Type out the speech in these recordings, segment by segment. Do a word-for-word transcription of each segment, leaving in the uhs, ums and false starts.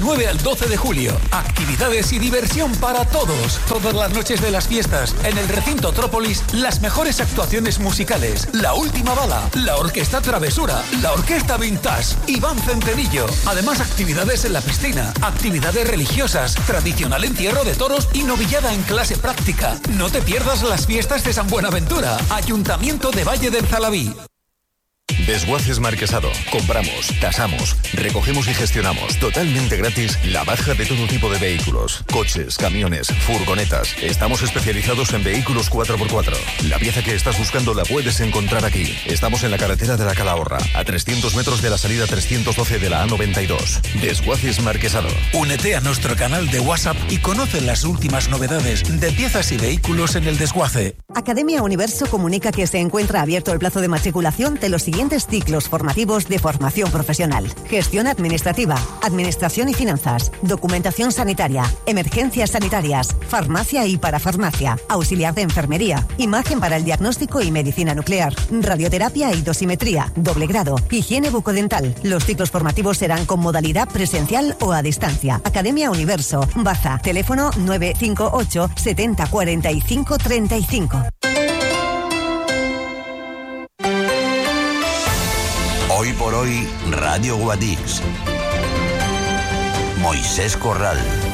nueve al doce de julio. Actividades y diversión para todos. Todas las noches de las fiestas. En el recinto Trópolis, las mejores actuaciones musicales. La Última Bala, la Orquesta Travesura, la Orquesta Vintage, Iván Centenillo. Además, actividades en la piscina, actividades religiosas, tradicional entierro de toros y novillada en clase práctica. No te pierdas las fiestas de San Buenaventura. Ayuntamiento de Valle del Zalabí. Desguaces Marquesado. Compramos, tasamos, recogemos y gestionamos totalmente gratis la baja de todo tipo de vehículos, coches, camiones, furgonetas. Estamos especializados en vehículos cuatro por cuatro. La pieza que estás buscando la puedes encontrar aquí. Estamos en la carretera de la Calahorra, a trescientos metros de la salida trescientos doce de la A noventa y dos. Desguaces Marquesado. Únete a nuestro canal de WhatsApp y conoce las últimas novedades de piezas y vehículos en el desguace. Academia Universo comunica que se encuentra abierto el plazo de matriculación de los siguientes ciclos formativos de formación profesional: gestión administrativa, administración y finanzas, documentación sanitaria, emergencias sanitarias, farmacia y parafarmacia, auxiliar de enfermería, imagen para el diagnóstico y medicina nuclear, radioterapia y dosimetría, doble grado, higiene bucodental. Los ciclos formativos serán con modalidad presencial o a distancia. Academia Universo, Baza, teléfono nueve cinco ocho setenta cuarenta y cinco treinta y cinco. Hoy por hoy, Radio Guadix. Moisés Corral.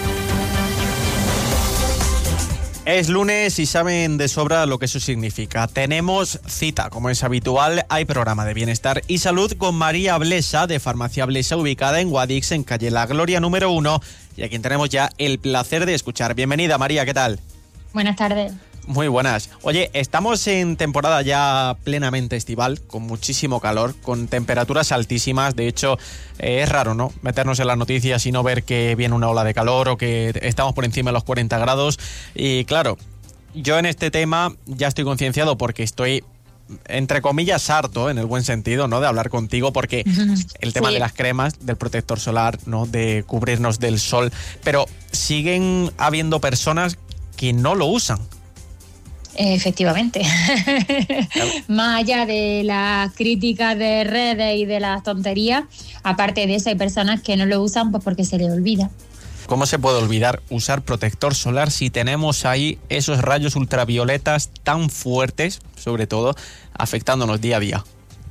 Es lunes y saben de sobra lo que eso significa. Tenemos cita, como es habitual, hay programa de bienestar y salud con María Blesa, de Farmacia Blesa, ubicada en Guadix, en calle La Gloria número uno, y a quien tenemos ya el placer de escuchar. Bienvenida, María, ¿qué tal? Buenas tardes. Muy buenas. Oye, estamos en temporada ya plenamente estival, con muchísimo calor, con temperaturas altísimas. De hecho, eh, es raro, ¿no?, meternos en las noticias y no ver que viene una ola de calor o que estamos por encima de los cuarenta grados. Y claro, yo en este tema ya estoy concienciado porque estoy, entre comillas, harto, en el buen sentido, ¿no?, de hablar contigo, porque el tema sí. de las cremas, del protector solar, ¿no?, de cubrirnos del sol, pero siguen habiendo personas que no lo usan. Efectivamente. Más allá de las críticas de redes y de las tonterías, aparte de eso hay personas que no lo usan pues porque se les olvida. ¿Cómo se puede olvidar usar protector solar si tenemos ahí esos rayos ultravioletas tan fuertes, sobre todo, afectándonos día a día?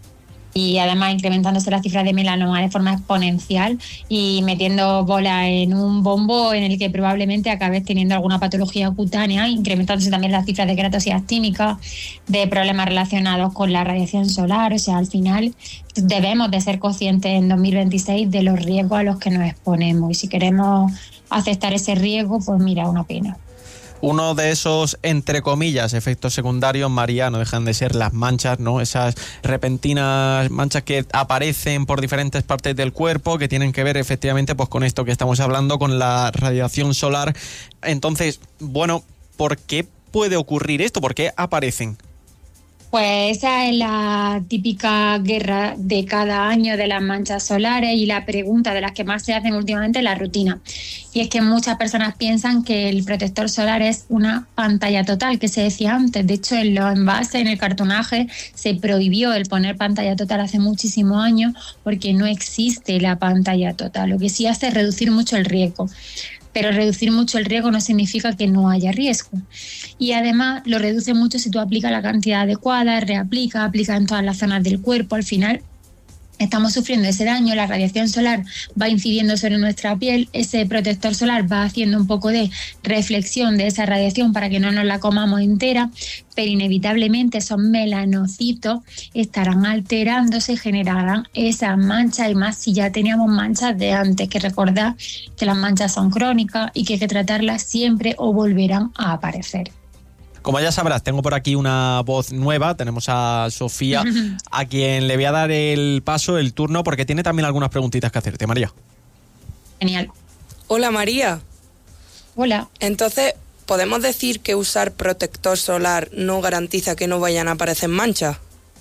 Y además incrementándose las cifras de melanoma de forma exponencial y metiendo bola en un bombo en el que probablemente acabes teniendo alguna patología cutánea, incrementándose también las cifras de queratosis actínica, de problemas relacionados con la radiación solar. O sea, al final debemos de ser conscientes en dos mil veintiséis de los riesgos a los que nos exponemos, y si queremos aceptar ese riesgo, pues mira, una pena. Uno de esos, entre comillas, efectos secundarios, María, no dejan de ser las manchas, ¿no? Esas repentinas manchas que aparecen por diferentes partes del cuerpo, que tienen que ver efectivamente pues con esto que estamos hablando, con la radiación solar. Entonces, bueno, ¿por qué puede ocurrir esto? ¿Por qué aparecen? Pues esa es la típica guerra de cada año de las manchas solares, y la pregunta de las que más se hacen últimamente es la rutina. Y es que muchas personas piensan que el protector solar es una pantalla total, que se decía antes. De hecho, en los envases, en el cartonaje, se prohibió el poner pantalla total hace muchísimos años porque no existe la pantalla total. Lo que sí hace es reducir mucho el riesgo. Pero reducir mucho el riesgo no significa que no haya riesgo. Y además lo reduce mucho si tú aplicas la cantidad adecuada, reaplica, aplica en todas las zonas del cuerpo. Al final estamos sufriendo ese daño, la radiación solar va incidiendo sobre nuestra piel, ese protector solar va haciendo un poco de reflexión de esa radiación para que no nos la comamos entera, pero inevitablemente esos melanocitos estarán alterándose y generarán esas manchas, y más si ya teníamos manchas de antes, que recordad que las manchas son crónicas y que hay que tratarlas siempre o volverán a aparecer. Como ya sabrás, tengo por aquí una voz nueva, tenemos a Sofía, a quien le voy a dar el paso, el turno, porque tiene también algunas preguntitas que hacerte, María. Genial. Hola, María. Hola. Entonces, ¿podemos decir que usar protector solar no garantiza que no vayan a aparecer manchas?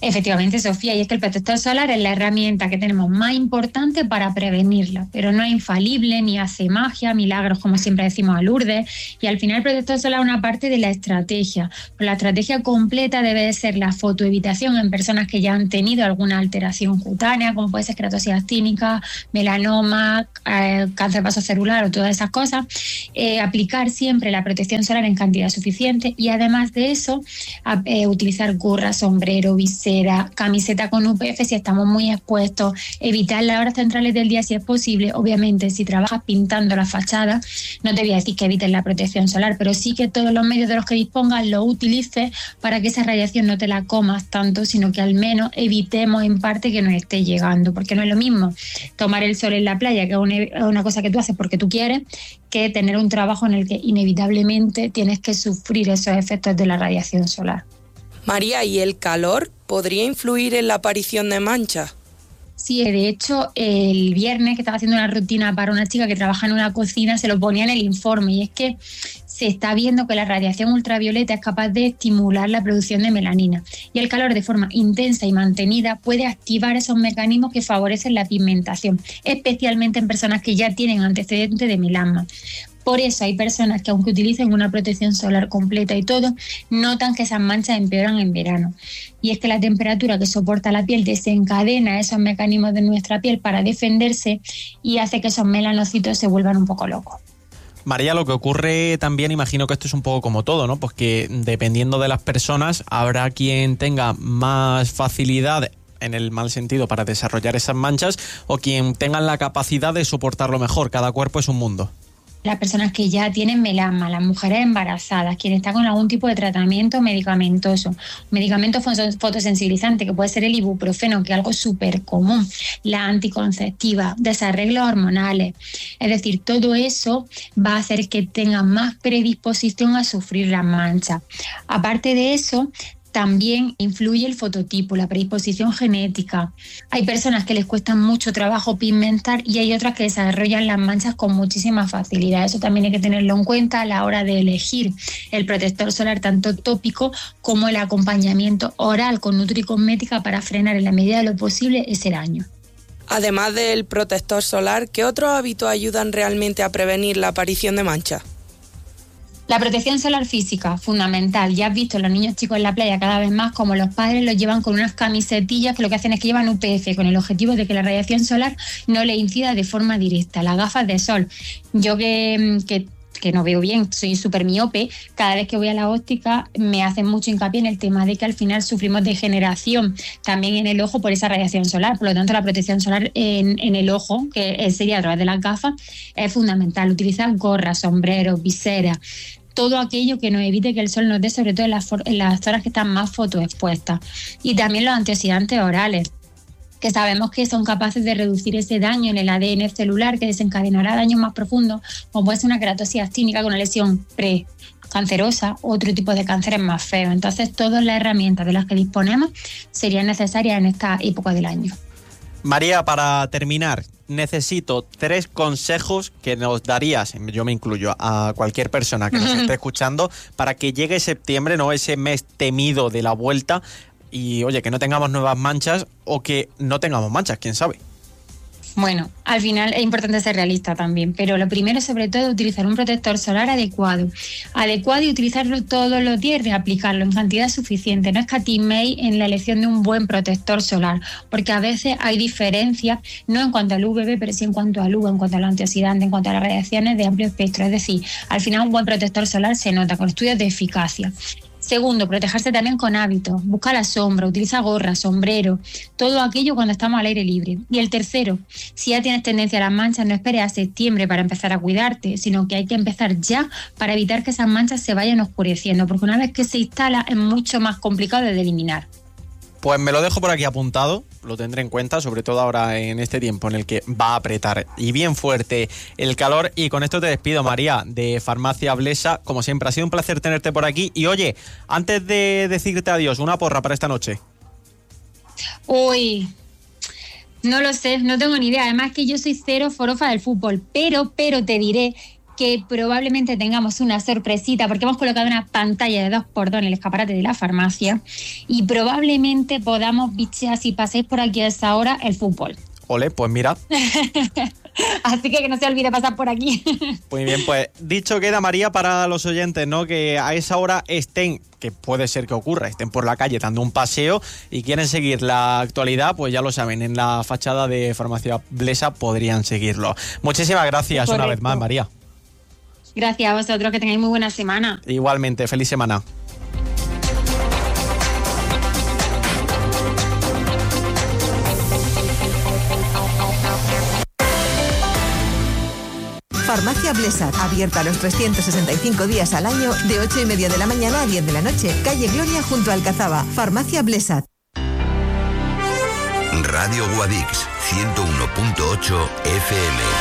Efectivamente, Sofía, y es que el protector solar es la herramienta que tenemos más importante para prevenirla, pero no es infalible, ni hace magia, milagros, como siempre decimos a Lourdes, y al final el protector solar es una parte de la estrategia. Pero la estrategia completa debe de ser la fotoevitación en personas que ya han tenido alguna alteración cutánea, como puede ser keratosis actínica, melanoma, eh, cáncer vasocelular o todas esas cosas, eh, aplicar siempre la protección solar en cantidad suficiente y además de eso, a, eh, utilizar gorra, sombrero, visera, camiseta con U P F si estamos muy expuestos, evitar las horas centrales del día si es posible. Obviamente, si trabajas pintando la fachada, no te voy a decir que evites la protección solar, pero sí que todos los medios de los que dispongas los utilices para que esa radiación no te la comas tanto, sino que al menos evitemos en parte que nos esté llegando, porque no es lo mismo tomar el sol en la playa, que es una, una cosa que tú haces porque tú quieres, que tener un trabajo en el que inevitablemente tienes que sufrir esos efectos de la radiación solar. María, ¿y el calor podría influir en la aparición de manchas? Sí, de hecho, el viernes que estaba haciendo una rutina para una chica que trabaja en una cocina, se lo ponía en el informe, y es que se está viendo que la radiación ultravioleta es capaz de estimular la producción de melanina, y el calor de forma intensa y mantenida puede activar esos mecanismos que favorecen la pigmentación, especialmente en personas que ya tienen antecedentes de melasma. Por eso hay personas que, aunque utilicen una protección solar completa y todo, notan que esas manchas empeoran en verano. Y es que la temperatura que soporta la piel desencadena esos mecanismos de nuestra piel para defenderse y hace que esos melanocitos se vuelvan un poco locos. María, lo que ocurre también, imagino que esto es un poco como todo, ¿no? Pues que dependiendo de las personas, habrá quien tenga más facilidad, en el mal sentido, para desarrollar esas manchas, o quien tenga la capacidad de soportarlo mejor. Cada cuerpo es un mundo. Las personas que ya tienen melasma, las mujeres embarazadas, quienes están con algún tipo de tratamiento medicamentoso, medicamento fotosensibilizante, que puede ser el ibuprofeno, que es algo súper común, la anticonceptiva, desarreglos hormonales. Es decir, todo eso va a hacer que tengan más predisposición a sufrir las manchas. Aparte de eso, también influye el fototipo, la predisposición genética. Hay personas que les cuesta mucho trabajo pigmentar y hay otras que desarrollan las manchas con muchísima facilidad. Eso también hay que tenerlo en cuenta a la hora de elegir el protector solar, tanto tópico como el acompañamiento oral con nutricosmética para frenar en la medida de lo posible ese daño. Además del protector solar, ¿qué otros hábitos ayudan realmente a prevenir la aparición de manchas? La protección solar física, fundamental. Ya has visto los niños chicos en la playa cada vez más como los padres los llevan con unas camisetillas que lo que hacen es que llevan U P F con el objetivo de que la radiación solar no le incida de forma directa. Las gafas de sol. Yo que... que que no veo bien, soy súper miope, cada vez que voy a la óptica me hacen mucho hincapié en el tema de que al final sufrimos degeneración también en el ojo por esa radiación solar. Por lo tanto, la protección solar en, en el ojo, que sería a través de las gafas, es fundamental. Utilizar gorras, sombreros, viseras, todo aquello que nos evite que el sol nos dé, sobre todo en las, en las zonas que están más fotoexpuestas. Y también los antioxidantes orales, que sabemos que son capaces de reducir ese daño en el A D N celular que desencadenará daños más profundos, como puede ser una keratosis actínica con una lesión precancerosa o otro tipo de cánceres más feos. Entonces, todas las herramientas de las que disponemos serían necesarias en esta época del año. María, para terminar, necesito tres consejos que nos darías, yo me incluyo, a cualquier persona que nos esté escuchando, para que llegue septiembre, no ese mes temido de la vuelta, y oye, que no tengamos nuevas manchas o que no tengamos manchas, quién sabe. Bueno, al final es importante ser realista también, pero lo primero sobre todo es utilizar un protector solar adecuado. Adecuado y utilizarlo todos los días y aplicarlo en cantidad suficiente. No escatiméis en la elección de un buen protector solar, porque a veces hay diferencias, no en cuanto al U V B, pero sí en cuanto al U V, en cuanto a los antioxidantes, en cuanto a las radiaciones de amplio espectro. Es decir, al final un buen protector solar se nota con estudios de eficacia. Segundo, protegerse también con hábitos. Busca la sombra, utiliza gorra, sombrero, todo aquello cuando estamos al aire libre. Y el tercero, si ya tienes tendencia a las manchas, no esperes a septiembre para empezar a cuidarte, sino que hay que empezar ya para evitar que esas manchas se vayan oscureciendo, porque una vez que se instala es mucho más complicado de eliminar. Pues me lo dejo por aquí apuntado, lo tendré en cuenta, sobre todo ahora en este tiempo en el que va a apretar y bien fuerte el calor. Y con esto te despido, María, de Farmacia Blesa. Como siempre, ha sido un placer tenerte por aquí. Y oye, antes de decirte adiós, una porra para esta noche. Uy, no lo sé, no tengo ni idea. Además que yo soy cero forofa del fútbol, pero, pero te diré que probablemente tengamos una sorpresita, porque hemos colocado una pantalla de dos por dos en el escaparate de la farmacia y probablemente podamos bichear, si paséis por aquí a esa hora, el fútbol. Ole, pues mira. Así que que no se olvide pasar por aquí. Muy bien, pues dicho queda, María, para los oyentes, ¿no? Que a esa hora estén, que puede ser que ocurra, estén por la calle dando un paseo y quieren seguir la actualidad, pues ya lo saben, en la fachada de Farmacia Blesa podrían seguirlo. Muchísimas gracias. Correcto. Una vez más, María. Gracias a vosotros, que tengáis muy buena semana. Igualmente, feliz semana. Farmacia Blesat, abierta los trescientos sesenta y cinco días al año, de ocho y media de la mañana a diez de la noche. Calle Gloria, junto a Alcazaba. Farmacia Blesat. Radio Guadix, ciento uno punto ocho F M.